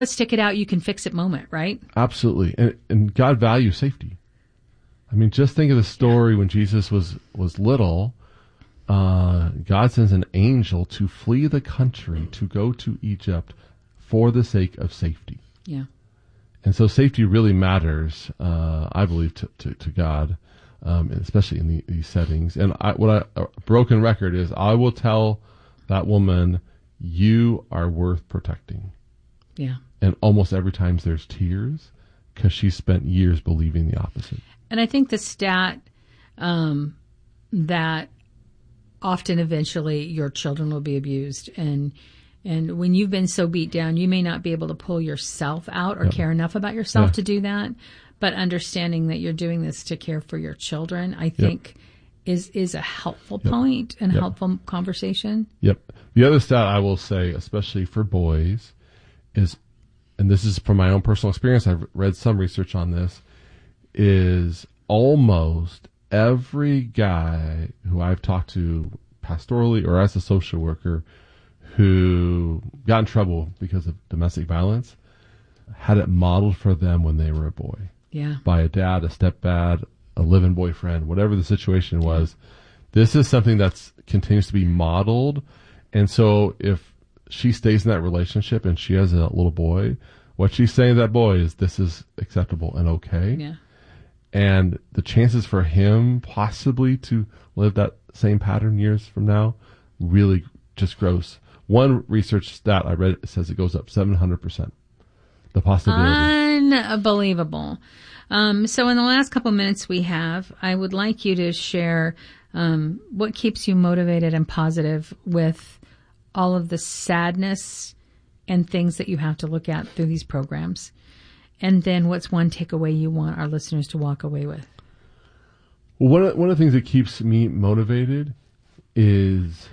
stick it out, you can fix it moment, right? Absolutely. And God values safety. I mean, just think of the story when Jesus was little. God sends an angel to flee the country, to go to Egypt for the sake of safety. Yeah. And so safety really matters, I believe, to God, especially in these settings. And a broken record is, I will tell that woman, you are worth protecting. Yeah. And almost every time there's tears, because she spent years believing the opposite. And I think the stat that often eventually your children will be abused. And when you've been so beat down, you may not be able to pull yourself out or care enough about yourself to do that. But understanding that you're doing this to care for your children, I think is a helpful point and a helpful conversation. Yep. The other stat I will say, especially for boys, is, and this is from my own personal experience, I've read some research on this, is almost every guy who I've talked to pastorally or as a social worker who got in trouble because of domestic violence had it modeled for them when they were a boy. Yeah. By a dad, a stepdad, a live-in boyfriend, whatever the situation was. This is something that continues to be modeled. And so if she stays in that relationship and she has a little boy, what she's saying to that boy is, this is acceptable and okay. Yeah. And the chances for him possibly to live that same pattern years from now really just grows. One research stat I read says it goes up 700%. The possibility. Unbelievable. So in the last couple minutes we have, I would like you to share what keeps you motivated and positive with all of the sadness and things that you have to look at through these programs. And then what's one takeaway you want our listeners to walk away with? Well, one of the things that keeps me motivated is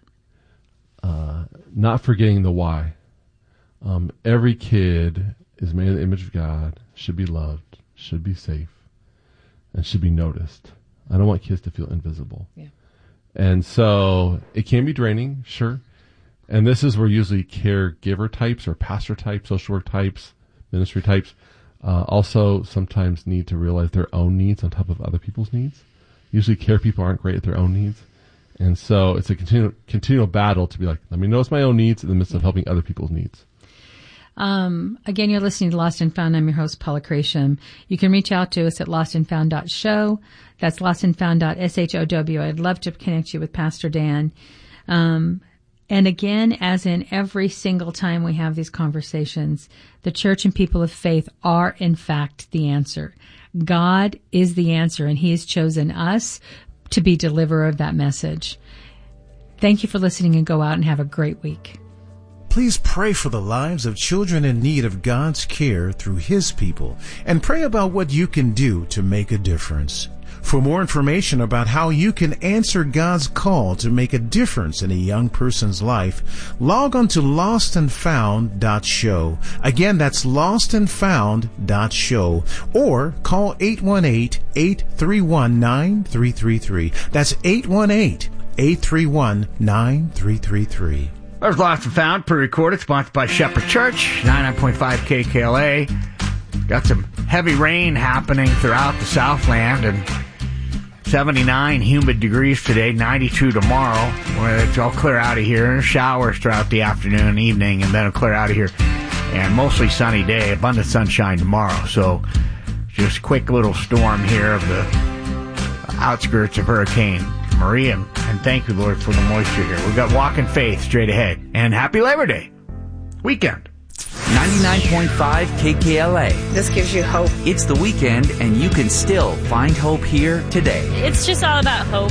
not forgetting the why. Every kid is made in the image of God, should be loved, should be safe, and should be noticed. I don't want kids to feel invisible. Yeah. And so it can be draining, sure. And this is where usually caregiver types or pastor types, social work types, ministry types, also sometimes need to realize their own needs on top of other people's needs. Usually care people aren't great at their own needs. And so it's a continual battle to be like, let me notice my own needs in the midst of helping other people's needs. Again, you're listening to Lost and Found. I'm your host, Paula Creasham. You can reach out to us at lostandfound.show. That's lostandfound.show. I'd love to connect you with Pastor Dan. And again, as in every single time we have these conversations, the church and people of faith are, in fact, the answer. God is the answer, and He has chosen us to be deliverer of that message. Thank you for listening, and go out and have a great week. Please pray for the lives of children in need of God's care through His people, and pray about what you can do to make a difference. For more information about how you can answer God's call to make a difference in a young person's life, log on to lostandfound.show. Again, that's lostandfound.show. Or call 818-831-9333. That's 818-831-9333. There's Lost and Found, pre-recorded, sponsored by Shepherd Church, 99.5 KKLA. Got some heavy rain happening throughout the Southland, and 79 humid degrees today, 92 tomorrow. Where it'll clear out of here. Showers throughout the afternoon and evening, and then it'll clear out of here. And mostly sunny day, abundant sunshine tomorrow. So just a quick little storm here of the outskirts of Hurricane Maria. And thank you, Lord, for the moisture here. We've got Walk in Faith straight ahead. And happy Labor Day weekend. 99.5 KKLA. This gives you hope. It's the weekend, and you can still find hope here today. It's just all about hope.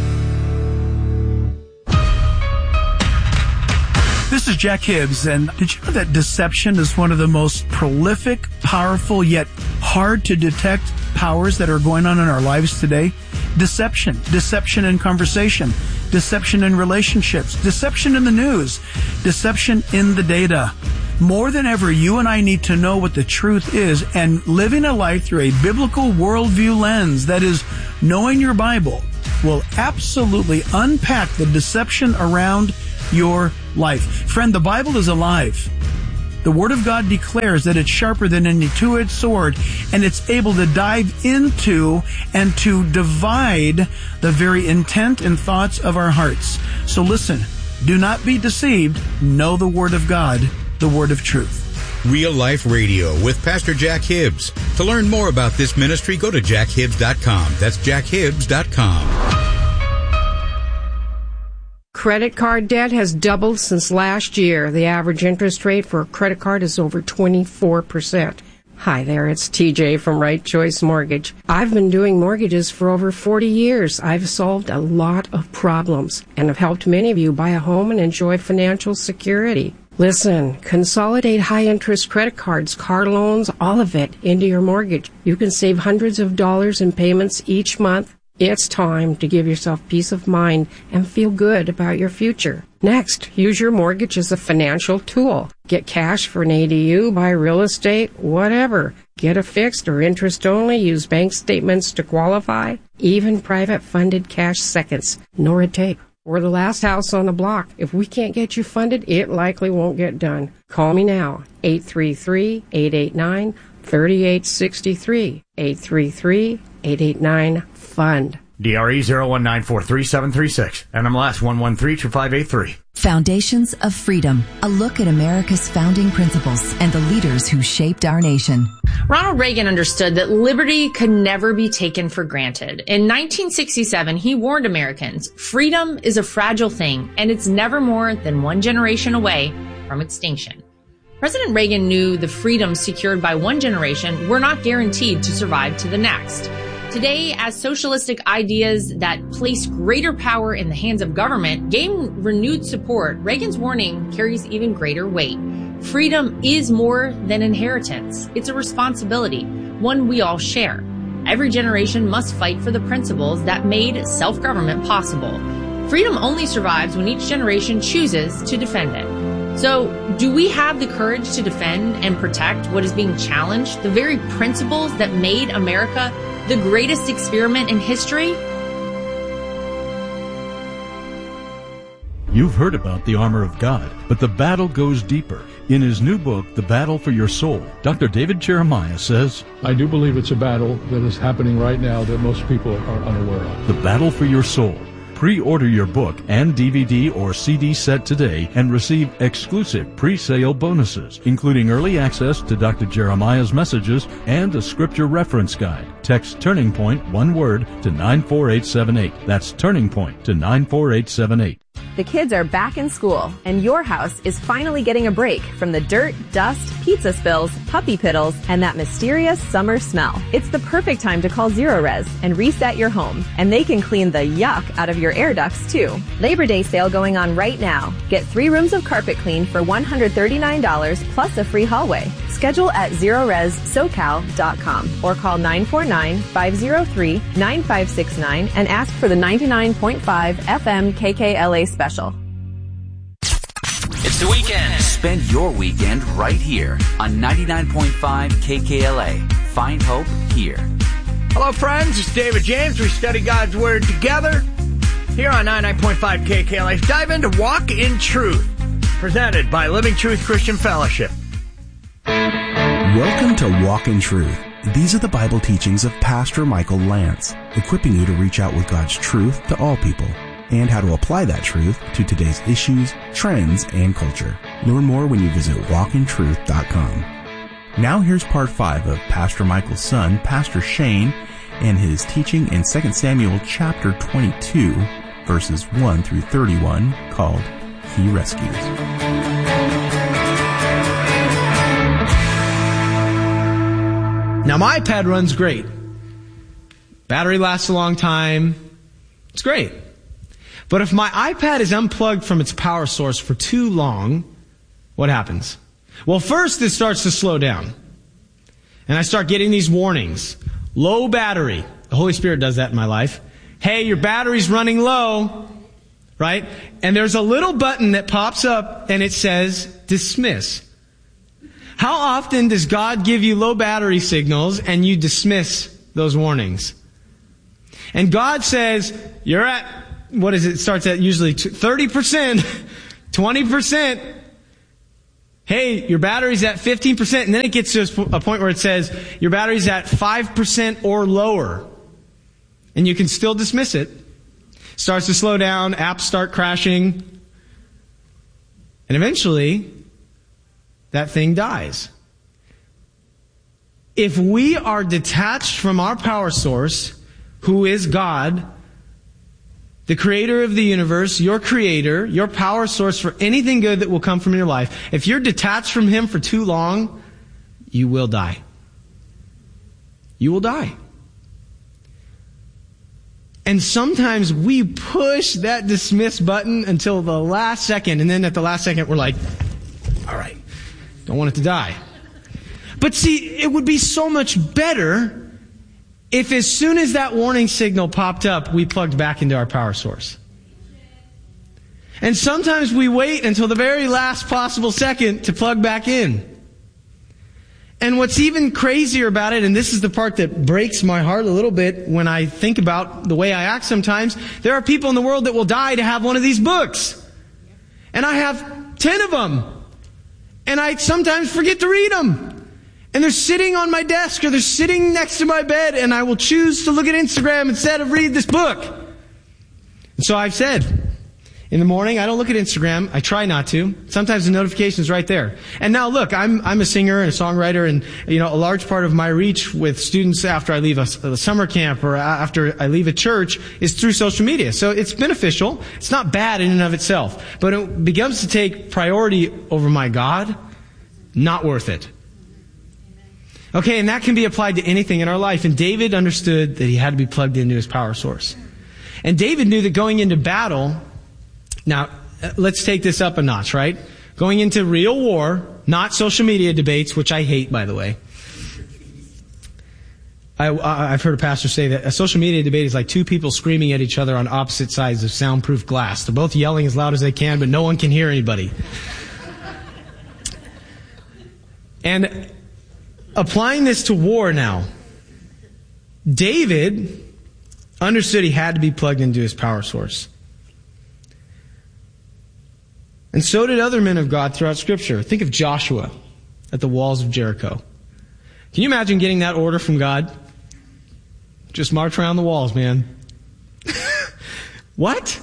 This is Jack Hibbs, and did you know that deception is one of the most prolific, powerful, yet hard to detect powers that are going on in our lives today? Deception in conversation, deception in relationships, deception in the news, deception in the data. More than ever, you and I need to know what the truth is, and living a life through a biblical worldview lens, that is, knowing your Bible, will absolutely unpack the deception around your life. Friend, the Bible is alive. The Word of God declares that it's sharper than any two-edged sword, and it's able to dive into and to divide the very intent and thoughts of our hearts. So listen, do not be deceived. Know the Word of God, the Word of truth. Real Life Radio with Pastor Jack Hibbs. To learn more about this ministry, go to jackhibbs.com. That's jackhibbs.com. Credit card debt has doubled since last year. The average interest rate for a credit card is over 24%. Hi there, it's TJ from Right Choice Mortgage. I've been doing mortgages for over 40 years. I've solved a lot of problems and have helped many of you buy a home and enjoy financial security. Listen, consolidate high-interest credit cards, car loans, all of it into your mortgage. You can save hundreds of dollars in payments each month. It's time to give yourself peace of mind and feel good about your future. Next, use your mortgage as a financial tool. Get cash for an ADU, buy real estate, whatever. Get a fixed or interest only, use bank statements to qualify. Even private funded cash seconds. No red tape. We're the last house on the block. If we can't get you funded, it likely won't get done. Call me now, 833-889-3863, 833-889-FUND. DRE 019433736, NMLS 1132583. Foundations of Freedom, a look at America's founding principles and the leaders who shaped our nation. Ronald Reagan understood that liberty could never be taken for granted. In 1967, he warned Americans, freedom is a fragile thing, and it's never more than one generation away from extinction. President Reagan knew the freedoms secured by one generation were not guaranteed to survive to the next. Today, as socialistic ideas that place greater power in the hands of government gain renewed support, Reagan's warning carries even greater weight. Freedom is more than inheritance. It's a responsibility, one we all share. Every generation must fight for the principles that made self-government possible. Freedom only survives when each generation chooses to defend it. So, do we have the courage to defend and protect what is being challenged, the very principles that made America the greatest experiment in history? You've heard about the armor of God, but the battle goes deeper. In his new book, The Battle for Your Soul, Dr. David Jeremiah says, I do believe it's a battle that is happening right now that most people are unaware of. The Battle for Your Soul. Pre-order your book and DVD or CD set today and receive exclusive pre-sale bonuses, including early access to Dr. Jeremiah's messages and a scripture reference guide. Text Turning Point, one word, to 94878. That's Turning Point to 94878. The kids are back in school, and your house is finally getting a break from the dirt, dust, pizza spills, puppy piddles, and that mysterious summer smell. It's the perfect time to call Zerorez and reset your home, and they can clean the yuck out of your air ducts, too. Labor Day sale going on right now. Get 3 rooms of carpet cleaned for $139 plus a free hallway. Schedule at ZerorezSoCal.com or call 949-503-9569 and ask for the 99.5 FM KKLA special. It's the weekend. Spend your weekend right here on 99.5 KKLA. Find hope here. Hello, friends. It's David James. We study God's Word together here on 99.5 KKLA. Dive into Walk in Truth, presented by Living Truth Christian Fellowship. Welcome to Walk in Truth. These are the Bible teachings of Pastor Michael Lance, equipping you to reach out with God's truth to all people and how to apply that truth to today's issues, trends, and culture. Learn more when you visit walkintruth.com. Now here's part 5 of Pastor Michael's son, Pastor Shane, and his teaching in 2 Samuel chapter 22, verses 1 through 31, called He Rescues. Now my iPad runs great. Battery lasts a long time. It's great. But if my iPad is unplugged from its power source for too long, what happens? Well, first it starts to slow down. And I start getting these warnings. Low battery. The Holy Spirit does that in my life. Hey, your battery's running low. Right? And there's a little button that pops up and it says dismiss. How often does God give you low battery signals and you dismiss those warnings? And God says, you're at, what is it? It starts at usually 30%, 20%. Hey, your battery's at 15%, and then it gets to a point where it says your battery's at 5% or lower. And you can still dismiss it. Starts to slow down, apps start crashing, and eventually that thing dies. If we are detached from our power source, who is God, the creator of the universe, your creator, your power source for anything good that will come from your life, if you're detached from Him for too long, you will die. You will die. And sometimes we push that dismiss button until the last second, and then at the last second we're like, all right, don't want it to die. But see, it would be so much better if as soon as that warning signal popped up, we plugged back into our power source. And sometimes we wait until the very last possible second to plug back in. And what's even crazier about it, and this is the part that breaks my heart a little bit when I think about the way I act sometimes, there are people in the world that will die to have one of these books. And I have 10 of them. And I sometimes forget to read them. And they're sitting on my desk or they're sitting next to my bed, and I will choose to look at Instagram instead of read this book. And so I've said, in the morning, I don't look at Instagram. I try not to. Sometimes the notification's right there. And now look, I'm a singer and a songwriter, and a large part of my reach with students after I leave a summer camp or after I leave a church is through social media. So it's beneficial. It's not bad in and of itself. But it begins to take priority over my God. Not worth it. Okay, and that can be applied to anything in our life. And David understood that he had to be plugged into his power source. And David knew that going into battle, now let's take this up a notch, right? Going into real war, not social media debates, which I hate, by the way. I've heard a pastor say that a social media debate is like two people screaming at each other on opposite sides of soundproof glass. They're both yelling as loud as they can, but no one can hear anybody. And applying this to war now, David understood he had to be plugged into his power source. And so did other men of God throughout Scripture. Think of Joshua at the walls of Jericho. Can you imagine getting that order from God? Just march around the walls, man. What?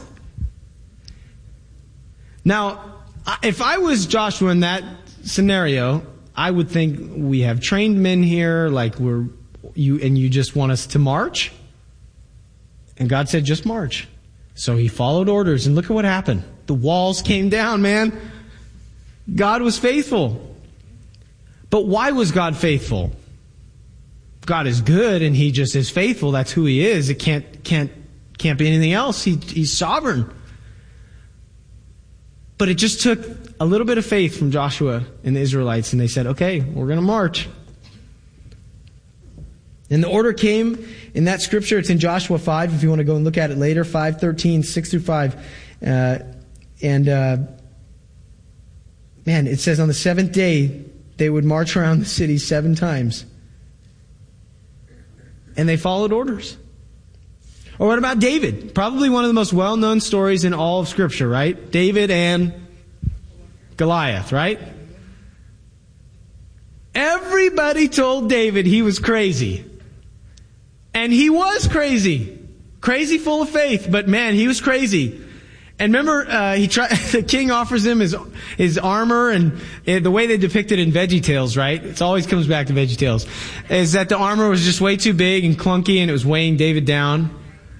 Now, if I was Joshua in that scenario, I would think we have trained men here, like you just want us to march? And God said, just march. So he followed orders, and look at what happened. The walls came down, man. God was faithful. But why was God faithful? God is good, and He just is faithful. That's who He is. It can't be anything else. He's sovereign. But it just took a little bit of faith from Joshua and the Israelites, and they said, okay, we're going to march. And the order came in that scripture. It's in Joshua 5, if you want to go and look at it later, 5:13, 6 through 5. Man, it says on the seventh day, they would march around the city 7 times. And they followed orders. Or what about David? Probably one of the most well-known stories in all of Scripture, right? David and Goliath, right? Everybody told David he was crazy. And he was crazy. Crazy full of faith, but man, he was crazy. And remember, the king offers him his armor, and the way they depict it in VeggieTales, right? It always comes back to VeggieTales, is that the armor was just way too big and clunky, and it was weighing David down.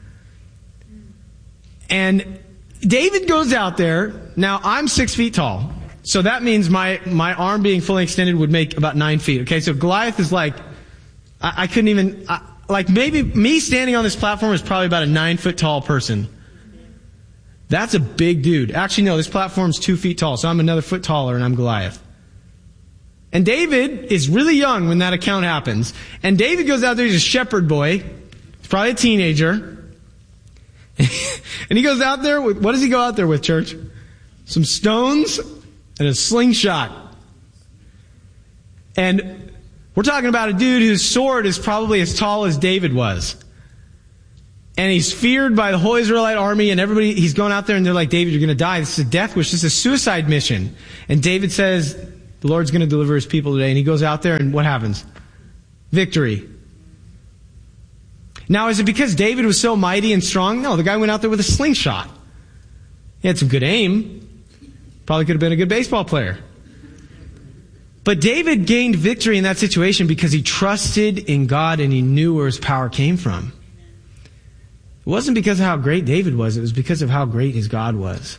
And David goes out there. Now, I'm 6 feet tall. So that means my arm being fully extended would make about 9 feet. Okay, so Goliath is like, I couldn't even, maybe me standing on this platform is probably about a 9 foot tall person. That's a big dude. Actually, no, this platform's 2 feet tall, so I'm another foot taller and I'm Goliath. And David is really young when that account happens. And David goes out there, he's a shepherd boy. He's probably a teenager. And he goes out there with, what does he go out there with, church? Some stones and a slingshot. And we're talking about a dude whose sword is probably as tall as David was. And he's feared by the whole Israelite army, and everybody, he's going out there and they're like, David, you're going to die. This is a death wish. This is a suicide mission. And David says, The Lord's going to deliver his people today. And he goes out there, and what happens? Victory. Now, is it because David was so mighty and strong? No, the guy went out there with a slingshot. He had some good aim. Probably could have been a good baseball player. But David gained victory in that situation because he trusted in God and he knew where his power came from. It wasn't because of how great David was. It was because of how great his God was.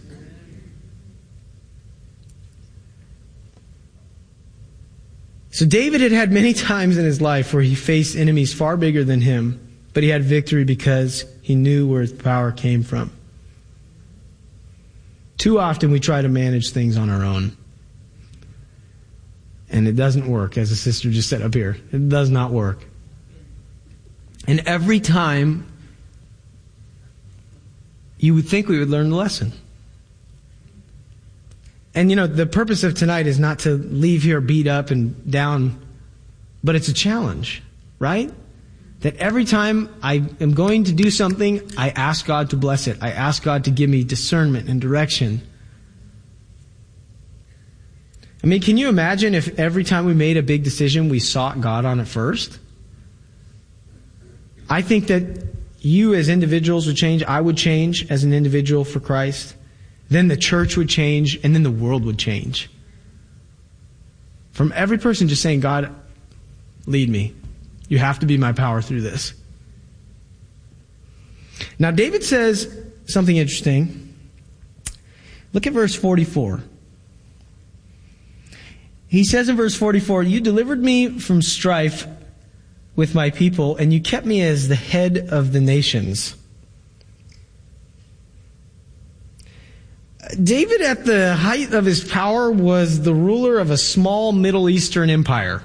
So David had had many times in his life where he faced enemies far bigger than him, but he had victory because he knew where his power came from. Too often we try to manage things on our own. And it doesn't work, as the sister just said up here. It does not work. And every time, you would think we would learn the lesson. And the purpose of tonight is not to leave here beat up and down, but it's a challenge, right? That every time I am going to do something, I ask God to bless it. I ask God to give me discernment and direction. I mean, can you imagine if every time we made a big decision, we sought God on it first? I think that you as individuals would change. I would change as an individual for Christ. Then the church would change, and then the world would change. From every person just saying, God, lead me. You have to be my power through this. Now, David says something interesting. Look at verse 44. He says in verse 44, you delivered me from strife with my people, and you kept me as the head of the nations. David, at the height of his power, was the ruler of a small Middle Eastern empire.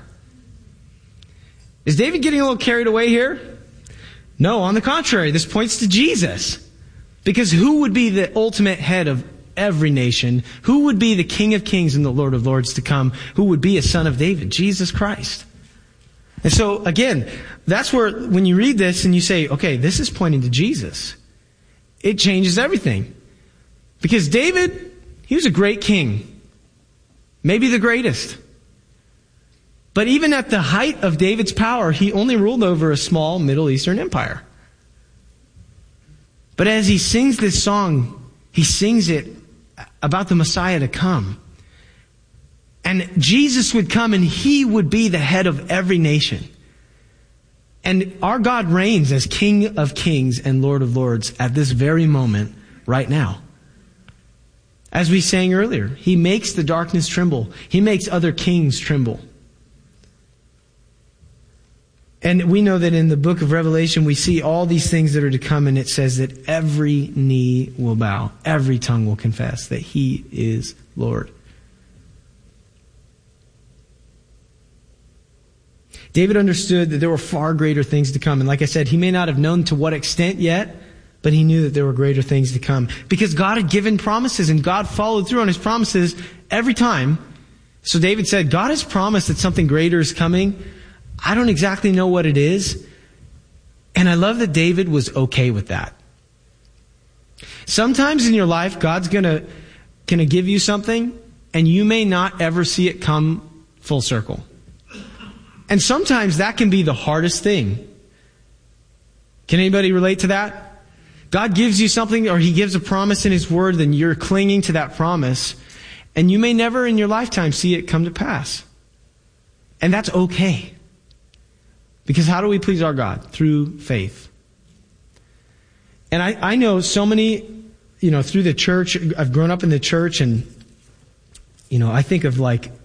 Is David getting a little carried away here? No, on the contrary, this points to Jesus. Because who would be the ultimate head of every nation? Who would be the King of Kings and the Lord of Lords to come? Who would be a son of David? Jesus Christ. And so, again, that's where, when you read this and you say, okay, this is pointing to Jesus, it changes everything. Because David, he was a great king. Maybe the greatest. But even at the height of David's power, he only ruled over a small Middle Eastern empire. But as he sings this song, he sings it about the Messiah to come. And Jesus would come and he would be the head of every nation. And our God reigns as King of Kings and Lord of Lords at this very moment right now. As we sang earlier, he makes the darkness tremble. He makes other kings tremble. And we know that in the book of Revelation, we see all these things that are to come, and it says that every knee will bow, every tongue will confess that he is Lord. David understood that there were far greater things to come. And like I said, he may not have known to what extent yet, but he knew that there were greater things to come. Because God had given promises, and God followed through on his promises every time. So David said, God has promised that something greater is coming. I don't exactly know what it is. And I love that David was okay with that. Sometimes in your life, God's gonna give you something, and you may not ever see it come full circle. And sometimes that can be the hardest thing. Can anybody relate to that? God gives you something, or he gives a promise in his word, then you're clinging to that promise, and you may never in your lifetime see it come to pass. And that's okay. Because how do we please our God? Through faith. And I know so many, through the church, I've grown up in the church, and, I think of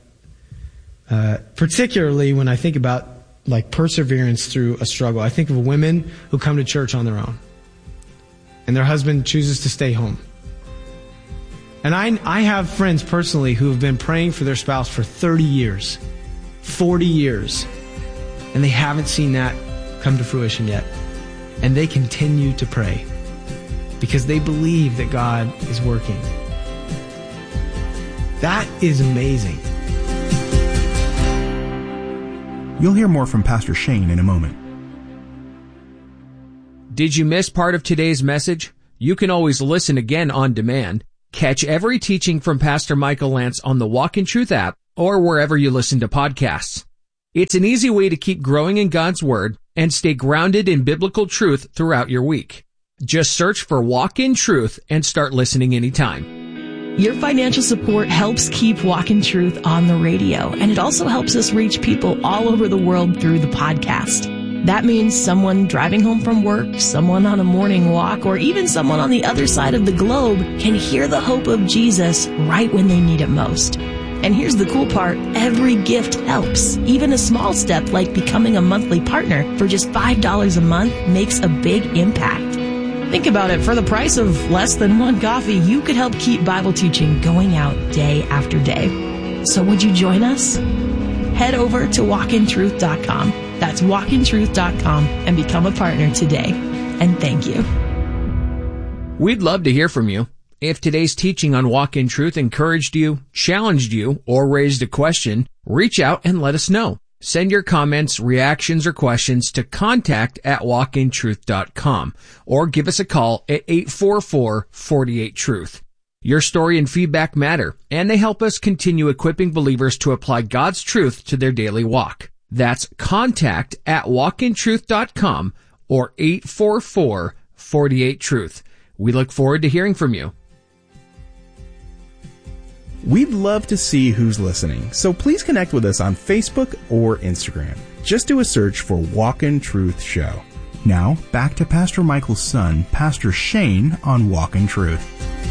particularly when I think about perseverance through a struggle, I think of women who come to church on their own. And their husband chooses to stay home. And I have friends personally who have been praying for their spouse for 30 years, 40 years, and they haven't seen that come to fruition yet. And they continue to pray because they believe that God is working. That is amazing. You'll hear more from Pastor Shane in a moment. Did you miss part of today's message? You can always listen again on demand. Catch every teaching from Pastor Michael Lance on the Walk in Truth app or wherever you listen to podcasts. It's an easy way to keep growing in God's Word and stay grounded in biblical truth throughout your week. Just search for Walk in Truth and start listening anytime. Your financial support helps keep Walk in Truth on the radio, and it also helps us reach people all over the world through the podcast. That means someone driving home from work, someone on a morning walk, or even someone on the other side of the globe can hear the hope of Jesus right when they need it most. And here's the cool part, every gift helps. Even a small step like becoming a monthly partner for just $5 a month makes a big impact. Think about it, for the price of less than one coffee, you could help keep Bible teaching going out day after day. So would you join us? Head over to walkintruth.com. That's walkintruth.com and become a partner today. And thank you. We'd love to hear from you. If today's teaching on Walk in Truth encouraged you, challenged you, or raised a question, reach out and let us know. Send your comments, reactions, or questions to contact@walkintruth.com or give us a call at 844-48-TRUTH. Your story and feedback matter, and they help us continue equipping believers to apply God's truth to their daily walk. That's contact@walkintruth.com or 844-48-TRUTH. We look forward to hearing from you. We'd love to see who's listening, so please connect with us on Facebook or Instagram. Just do a search for Walk in Truth Show. Now, back to Pastor Michael's son, Pastor Shane, on Walk in Truth.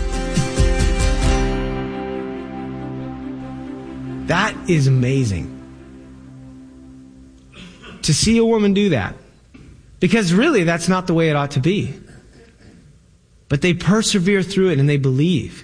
That is amazing. To see a woman do that. Because really, that's not the way it ought to be. But they persevere through it and they believe.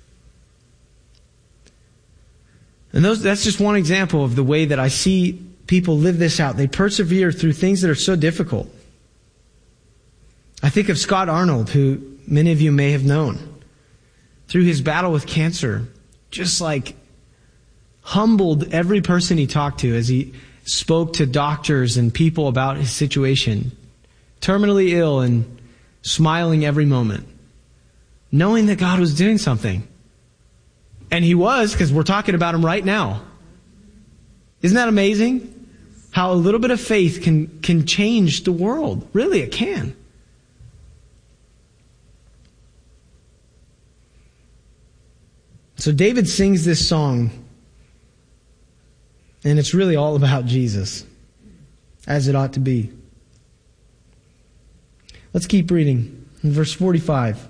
And that's just one example of the way that I see people live this out. They persevere through things that are so difficult. I think of Scott Arnold, who many of you may have known. Through his battle with cancer, just like humbled every person he talked to as he spoke to doctors and people about his situation. Terminally ill and smiling every moment. Knowing that God was doing something. And he was, because we're talking about him right now. Isn't that amazing? How a little bit of faith can change the world. Really, it can. So David sings this song, and it's really all about Jesus, as it ought to be. Let's keep reading. In verse 45.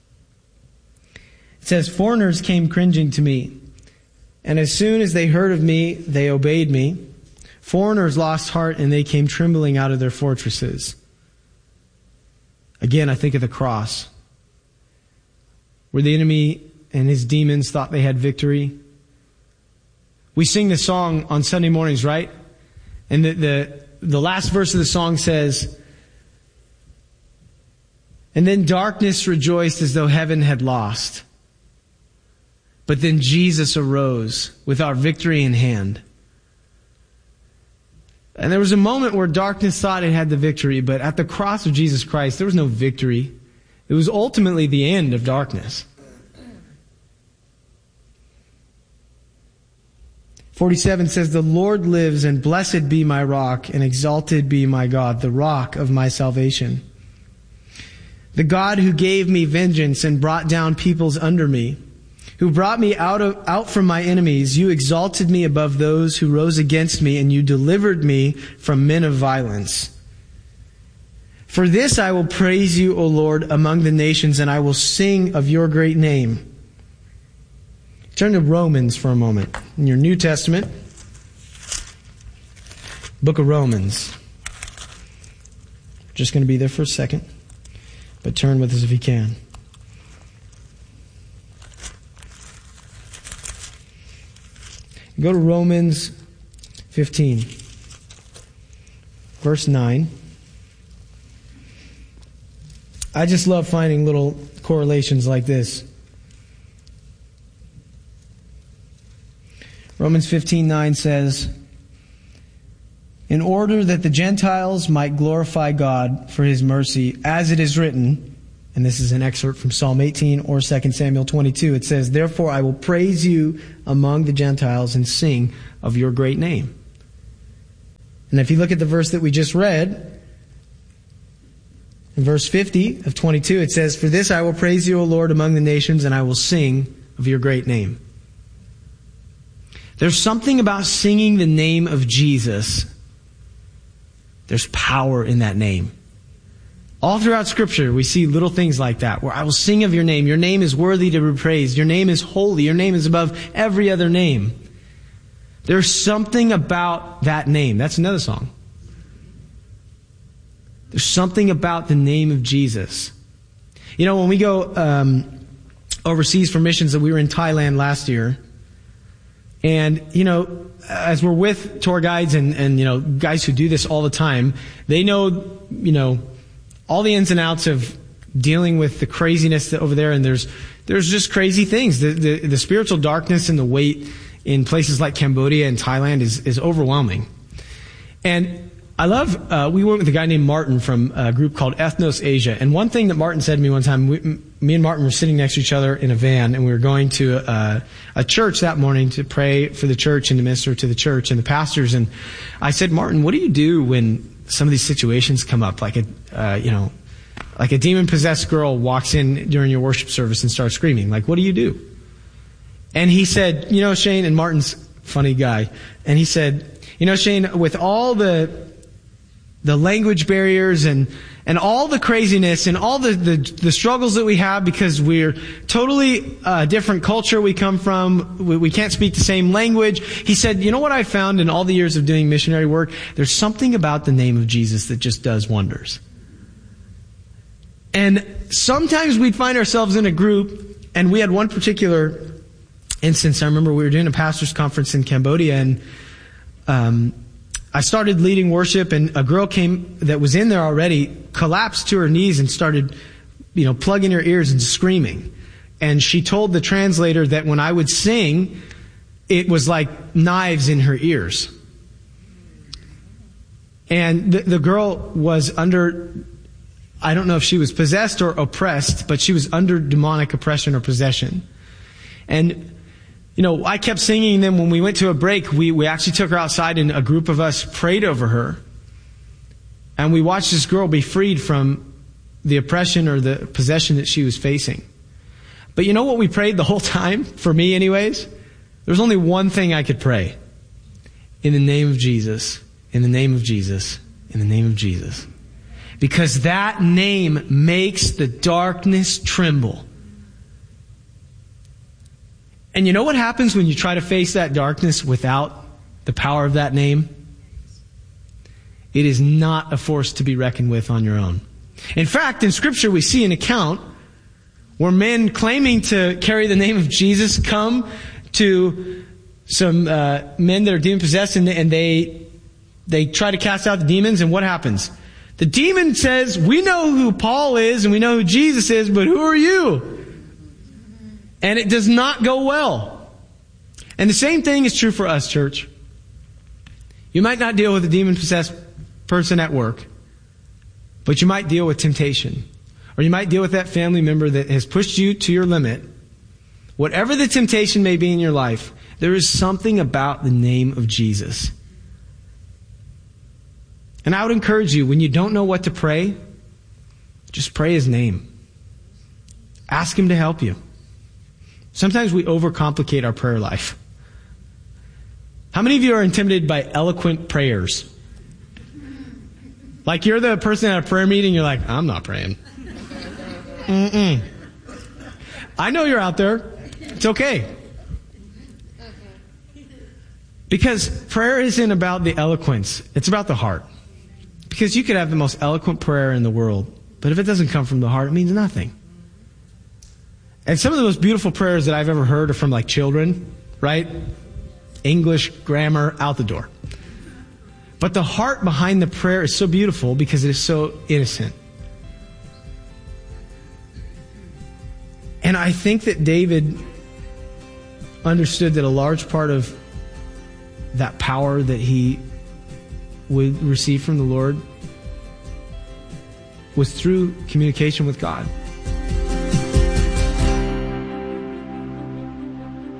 It says, "Foreigners came cringing to me, and as soon as they heard of me, they obeyed me. Foreigners lost heart, and they came trembling out of their fortresses." Again, I think of the cross, where the enemy and his demons thought they had victory. We sing this song on Sunday mornings, right? And the last verse of the song says, "And then darkness rejoiced as though heaven had lost. But then Jesus arose with our victory in hand." And there was a moment where darkness thought it had the victory, but at the cross of Jesus Christ, there was no victory. It was ultimately the end of darkness. 47 says, "The Lord lives, and blessed be my rock, and exalted be my God, the rock of my salvation. The God who gave me vengeance and brought down peoples under me, who brought me out from my enemies. You exalted me above those who rose against me, and you delivered me from men of violence. For this I will praise you, O Lord, among the nations, and I will sing of your great name." Turn to Romans for a moment. In your New Testament, book of Romans. Just going to be there for a second, but turn with us if you can. Go to Romans 15, verse 9. I just love finding little correlations like this. Romans 15:9 says, "In order that the Gentiles might glorify God for His mercy, as it is written, And this is an excerpt from Psalm 18 or 2 Samuel 22. It says, "Therefore I will praise you among the Gentiles and sing of your great name." And if you look at the verse that we just read, in verse 50 of 22, it says, "For this I will praise you, O Lord, among the nations, and I will sing of your great name." There's something about singing the name of Jesus. There's power in that name. All throughout Scripture, we see little things like that, where I will sing of your name. Your name is worthy to be praised. Your name is holy. Your name is above every other name. There's something about that name. That's another song. There's something about the name of Jesus. You know, when we go overseas for missions, that we were in Thailand last year, and, you know, as we're with tour guides and you know, guys who do this all the time, they know, you know, all the ins and outs of dealing with the craziness over there, and there's just crazy things. The spiritual darkness and the weight in places like Cambodia and Thailand is overwhelming. And I love, we went with a guy named Martin from a group called Ethnos Asia, and one thing that Martin said to me one time, me and Martin were sitting next to each other in a van, and we were going to a church that morning to pray for the church and to minister to the church and the pastors, and I said, "Martin, what do you do when some of these situations come up, like a demon-possessed girl walks in during your worship service and starts screaming? Like, what do you do?" And he said, "You know, Shane," and Martin's a funny guy, and he said, "You know, Shane, with all the language barriers and all the craziness and all the struggles that we have because we're totally different culture we come from, we can't speak the same language." He said, "You know what I found in all the years of doing missionary work? There's something about the name of Jesus that just does wonders." And sometimes we'd find ourselves in a group, and we had one particular instance. I remember we were doing a pastor's conference in Cambodia, and I started leading worship, and a girl came that was in there already, collapsed to her knees and started, you know, plugging her ears and screaming. And she told the translator that when I would sing, it was like knives in her ears. And the girl was under, I don't know if she was possessed or oppressed, but she was under demonic oppression or possession. And you know, I kept singing, and then when we went to a break, we actually took her outside, and a group of us prayed over her. And we watched this girl be freed from the oppression or the possession that she was facing. But you know what we prayed the whole time? For me anyways? There was only one thing I could pray. In the name of Jesus. In the name of Jesus. In the name of Jesus. Because that name makes the darkness tremble. And you know what happens when you try to face that darkness without the power of that name? It is not a force to be reckoned with on your own. In fact, in Scripture we see an account where men claiming to carry the name of Jesus come to some men that are demon-possessed, and they try to cast out the demons, and what happens? The demon says, "We know who Paul is and we know who Jesus is, but who are you?" And it does not go well. And the same thing is true for us, church. You might not deal with a demon-possessed person at work, but you might deal with temptation. Or you might deal with that family member that has pushed you to your limit. Whatever the temptation may be in your life, there is something about the name of Jesus. And I would encourage you, when you don't know what to pray, just pray His name. Ask Him to help you. Sometimes we overcomplicate our prayer life. How many of you are intimidated by eloquent prayers? Like you're the person at a prayer meeting, you're like, "I'm not praying." I know you're out there. It's okay. Because prayer isn't about the eloquence. It's about the heart. Because you could have the most eloquent prayer in the world, but if it doesn't come from the heart, it means nothing. And some of the most beautiful prayers that I've ever heard are from like children, right? English, grammar, out the door. But the heart behind the prayer is so beautiful because it is so innocent. And I think that David understood that a large part of that power that he would receive from the Lord was through communication with God.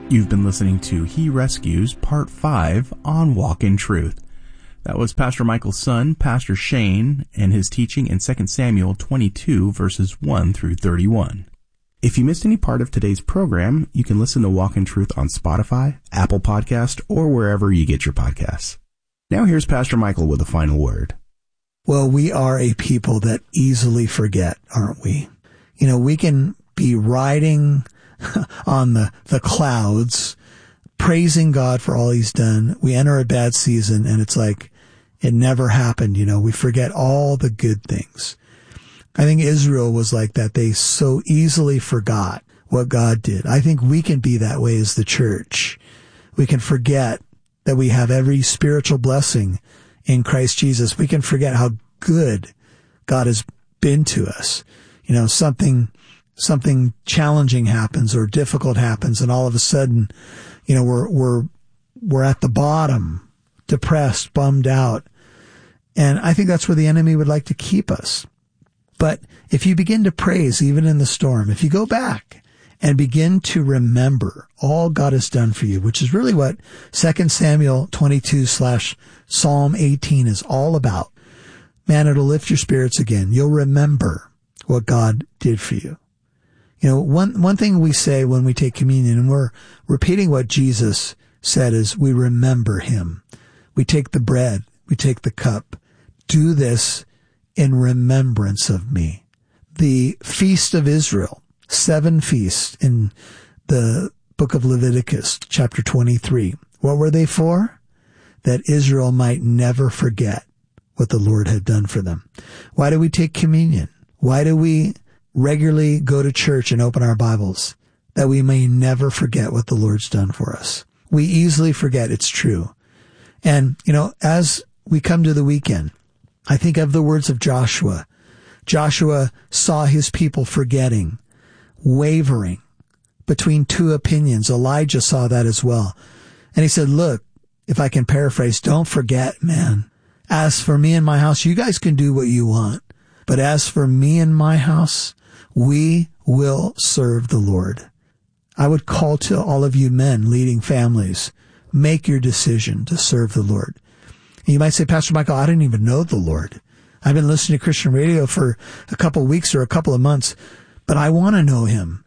You've been listening to He Rescues Part 5 on Walk in Truth. That was Pastor Michael's son, Pastor Shane, and his teaching in 2 Samuel 22, verses 1 through 31. If you missed any part of today's program, you can listen to Walk in Truth on Spotify, Apple Podcast, or wherever you get your podcasts. Now here's Pastor Michael with a final word. Well, we are a people that easily forget, aren't we? You know, we can be riding on the clouds, praising God for all he's done. We enter a bad season and it's like it never happened. You know, we forget all the good things. I think Israel was like that. They so easily forgot what God did. I think we can be that way as the church. We can forget that we have every spiritual blessing in Christ Jesus. We can forget how good God has been to us. You know, something challenging happens or difficult happens, and all of a sudden, you know, we're at the bottom, depressed, bummed out. And I think that's where the enemy would like to keep us. But if you begin to praise, even in the storm, if you go back and begin to remember all God has done for you, which is really what 2 Samuel 22/Psalm 18 is all about, man, it'll lift your spirits again. You'll remember what God did for you. You know, one thing we say when we take communion, and we're repeating what Jesus said, is we remember him. We take the bread, we take the cup. Do this in remembrance of me. The Feast of Israel, 7 feasts in the book of Leviticus, chapter 23. What were they for? That Israel might never forget what the Lord had done for them. Why do we take communion? Why do we regularly go to church and open our Bibles? That we may never forget what the Lord's done for us. We easily forget, it's true. And, you know, as we come to the weekend, I think of the words of Joshua. Joshua saw his people forgetting, wavering between two opinions. Elijah saw that as well. And he said, look, if I can paraphrase, don't forget, man. As for me and my house, you guys can do what you want. But as for me and my house, we will serve the Lord. I would call to all of you men leading families, make your decision to serve the Lord. And you might say, Pastor Michael, I didn't even know the Lord. I've been listening to Christian radio for a couple of weeks or a couple of months, but I want to know him.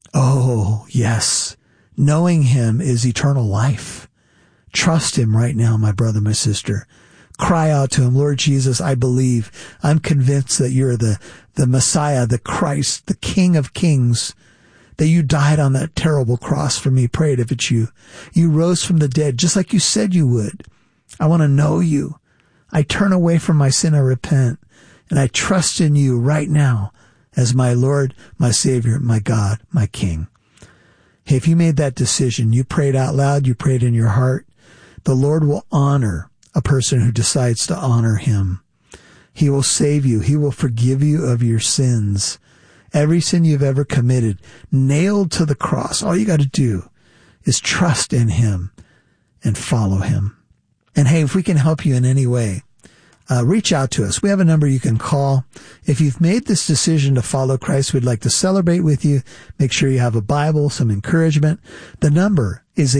Oh, yes. Knowing him is eternal life. Trust him right now, my brother, my sister. Cry out to him, Lord Jesus, I believe. I'm convinced that you're the Messiah, the Christ, the King of Kings, that you died on that terrible cross for me. Pray it if it's you. You rose from the dead just like you said you would. I want to know you. I turn away from my sin. I repent. And I trust in you right now as my Lord, my Savior, my God, my King. Hey, if you made that decision, you prayed out loud, you prayed in your heart, the Lord will honor a person who decides to honor him. He will save you. He will forgive you of your sins. Every sin you've ever committed, nailed to the cross. All you got to do is trust in him and follow him. And hey, if we can help you in any way, reach out to us. We have a number you can call. If you've made this decision to follow Christ, we'd like to celebrate with you. Make sure you have a Bible, some encouragement. The number is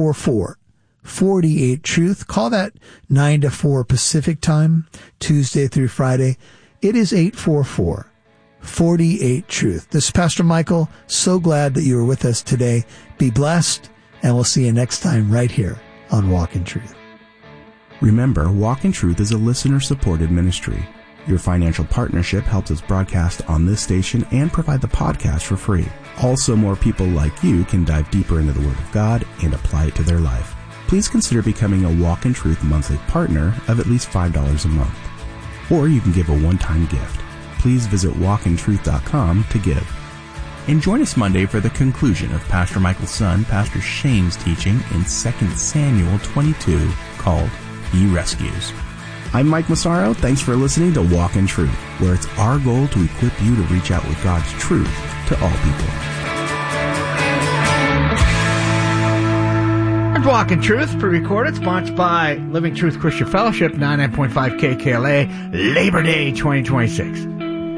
844-48-TRUTH. Call that 9 to 4 Pacific time, Tuesday through Friday. It is 844-48-TRUTH. This is Pastor Michael. So glad that you were with us today. Be blessed, and we'll see you next time right here on Walk in Truth. Remember, Walk in Truth is a listener-supported ministry. Your financial partnership helps us broadcast on this station and provide the podcast for free. Also, more people like you can dive deeper into the Word of God and apply it to their life. Please consider becoming a Walk in Truth monthly partner of at least $5 a month. Or you can give a one-time gift. Please visit walkintruth.com to give. And join us Monday for the conclusion of Pastor Michael's son, Pastor Shane's teaching in 2 Samuel 22 called He Rescues. I'm Mike Massaro. Thanks for listening to Walk in Truth, where it's our goal to equip you to reach out with God's truth to all people. It's Walk in Truth, pre-recorded, sponsored by Living Truth Christian Fellowship, 99.5 KKLA, Labor Day 2026.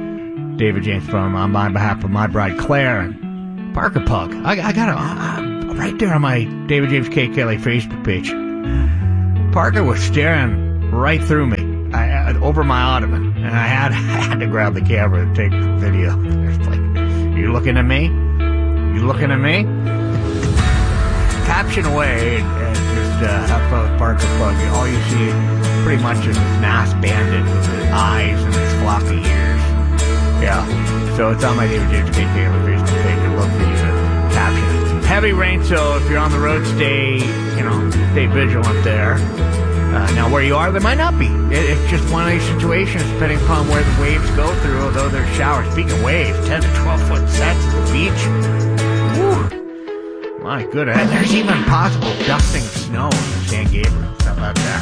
David James Foam on behalf of my bride Claire and Parker Pug. I got a right there on my David James KKLA Facebook page. Parker was staring right through me, over my ottoman, and I had to grab the camera and take the video. It's like, you looking at me? You looking at me? Caption away and just have fun with Parker Plug. All you see pretty much is this masked bandit with his eyes and his floppy ears. Yeah, so it's on my David James KKLA Facebook page. I'd love for you to caption it. Heavy rain, so if you're on the road, stay vigilant there. Now, where you are, there might not be. It's just one of these situations, depending upon where the waves go through, although there's showers. Speaking of waves, 10 to 12-foot sets at the beach. Woo. My goodness. And there's even possible dusting of snow in San Gabriel. How about that?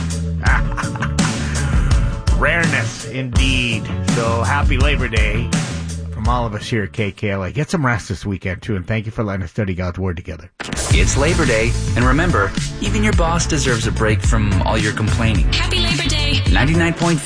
Rareness, indeed. So, happy Labor Day from all of us here at KKLA. Get some rest this weekend, too, and thank you for letting us study God's Word together. It's Labor Day, and remember, even your boss deserves a break from all your complaining. Happy Labor Day. 99.5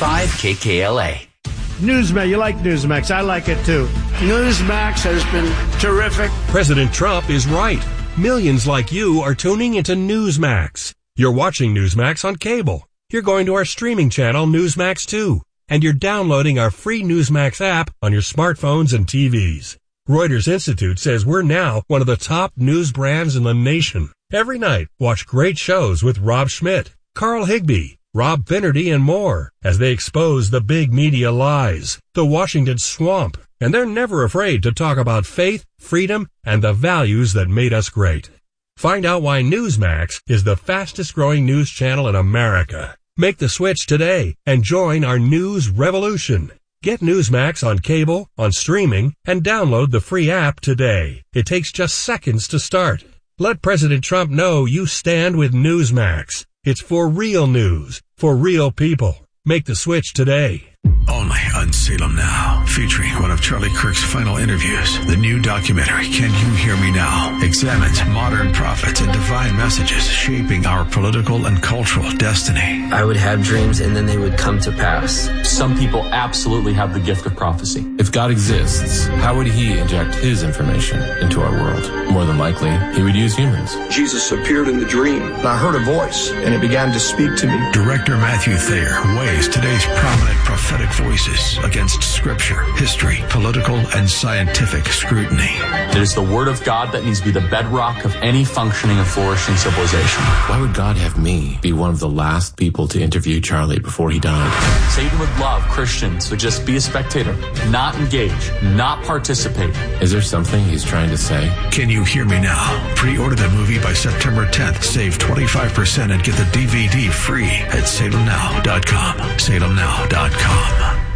KKLA. Newsmax, you like Newsmax. I like it too. Newsmax has been terrific. President Trump is right. Millions like you are tuning into Newsmax. You're watching Newsmax on cable. You're going to our streaming channel, Newsmax 2. And you're downloading our free Newsmax app on your smartphones and TVs. Reuters Institute says we're now one of the top news brands in the nation. Every night, watch great shows with Rob Schmidt, Carl Higbie, Rob Finnerty, and more as they expose the big media lies, the Washington swamp, and they're never afraid to talk about faith, freedom, and the values that made us great. Find out why Newsmax is the fastest growing news channel in America. Make the switch today and join our news revolution. Get Newsmax on cable, on streaming, and download the free app today. It takes just seconds to start. Let President Trump know you stand with Newsmax. It's for real news, for real people. Make the switch today. Only on Salem Now, featuring one of Charlie Kirk's final interviews. The new documentary, Can You Hear Me Now?, examines modern prophets and divine messages shaping our political and cultural destiny. I would have dreams and then they would come to pass. Some people absolutely have the gift of prophecy. If God exists, how would he inject his information into our world? More than likely, he would use humans. Jesus appeared in the dream, and I heard a voice, and it began to speak to me. Director Matthew Thayer weighs today's prominent prophetic voices against scripture, history, political, and scientific scrutiny. It is the word of God that needs to be the bedrock of any functioning and flourishing civilization. Why would God have me be one of the last people to interview Charlie before he died? Satan would love Christians to just be a spectator, not engage, not participate. Is there something he's trying to say? Can You Hear Me Now? Pre-order the movie by September 10th. Save 25% and get the DVD free at salemnow.com. salemnow.com.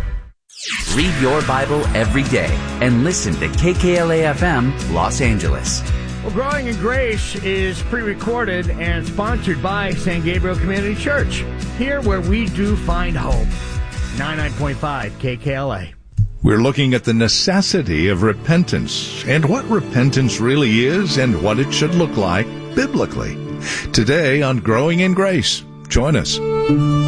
Read your Bible every day and listen to KKLA-FM Los Angeles. Well, Growing in Grace is pre-recorded and sponsored by San Gabriel Community Church. Here where we do find hope. 99.5 KKLA. We're looking at the necessity of repentance and what repentance really is and what it should look like biblically. Today on Growing in Grace. Join us.